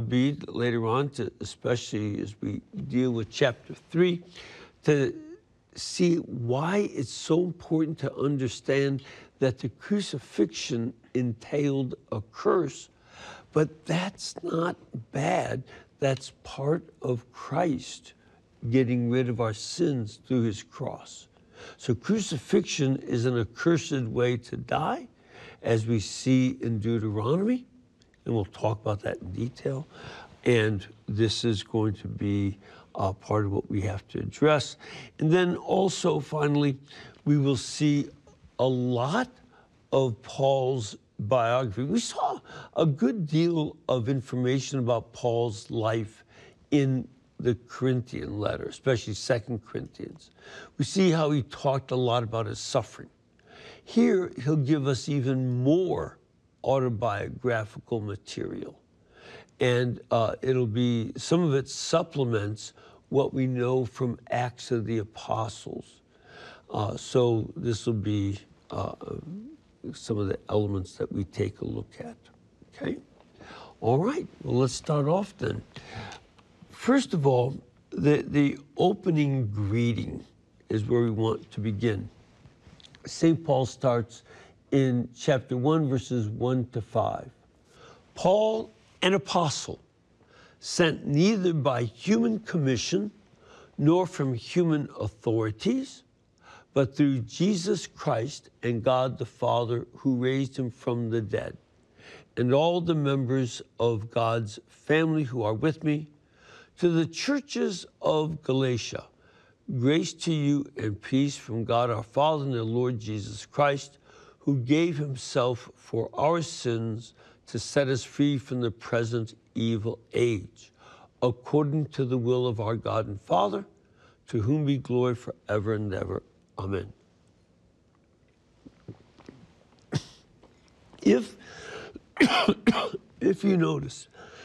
be later on, especially as we deal with chapter 3, to see why it's so important to understand that the crucifixion entailed a curse, but that's not bad. That's part of Christ getting rid of our sins through his cross. So crucifixion is an accursed way to die, as we see in Deuteronomy, and we'll talk about that in detail. And this is going to be part of what we have to address. And then also, finally, we will see a lot of Paul's biography. We saw a good deal of information about Paul's life in the Corinthian letter, especially 2 Corinthians. We see how he talked a lot about his suffering. Here, he'll give us even more autobiographical material. And it'll be, some of it supplements what we know from Acts of the Apostles. So this will be some of the elements that we take a look at, okay? All right, well, let's start off then. First of all, the opening greeting is where we want to begin. St. Paul starts in chapter 1, verses 1 to 5. Paul, an apostle, sent neither by human commission nor from human authorities, but through Jesus Christ and God the Father, who raised him from the dead, and all the members of God's family who are with me, to the churches of Galatia, grace to you and peace from God our Father and the Lord Jesus Christ, who gave himself for our sins to set us free from the present evil age, according to the will of our God and Father, to whom be glory forever and ever. Amen. If you notice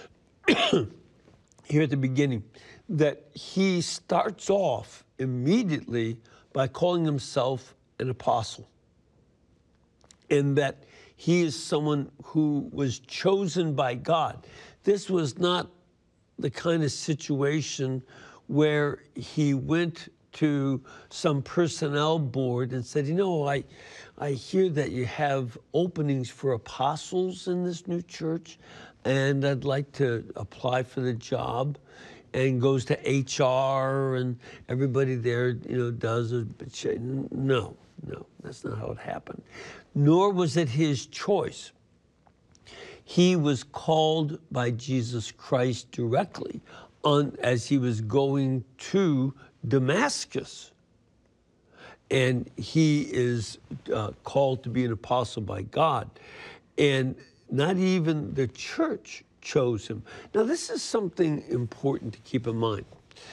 here at the beginning that he starts off immediately by calling himself an apostle, and that he is someone who was chosen by God. This was not the kind of situation where he went to some personnel board and said, you know, I hear that you have openings for apostles in this new church, and I'd like to apply for the job, and goes to HR, and everybody there, you know, does it. No, that's not how it happened. Nor was it his choice. He was called by Jesus Christ directly as he was going to Damascus. And he is called to be an apostle by God. And not even the church chose him. Now, this is something important to keep in mind.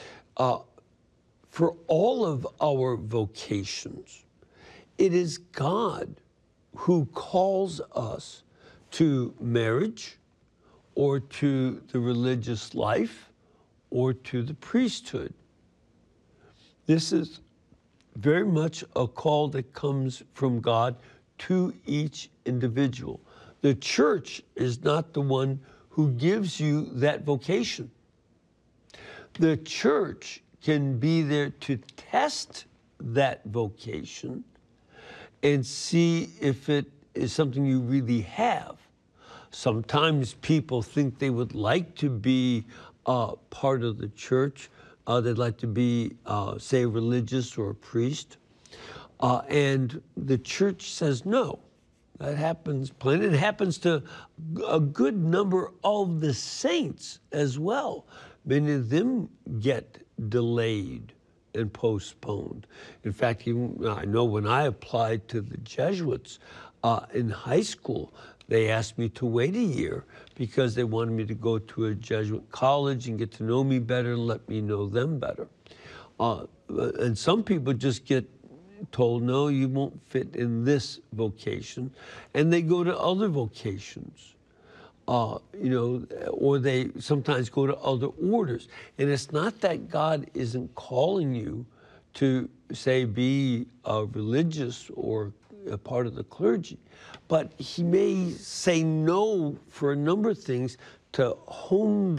For all of our vocations, it is God who calls us to marriage, or to the religious life, or to the priesthood. This is very much a call that comes from God to each individual. The church is not the one who gives you that vocation. The church can be there to test that vocation and see if it is something you really have. Sometimes people think they would like to be part of the church. They'd like to be, say, a religious or a priest. And the church says no. That happens plenty. It happens to a good number of the saints as well. Many of them get delayed and postponed. In fact, even I know when I applied to the Jesuits in high school, they asked me to wait a year because they wanted me to go to a Jesuit college and get to know me better and let me know them better. And some people just get told, no, you won't fit in this vocation, and they go to other vocations, you know, or they sometimes go to other orders. And it's not that God isn't calling you to, say, be religious or a part of the clergy, but he may say no for a number of things to hone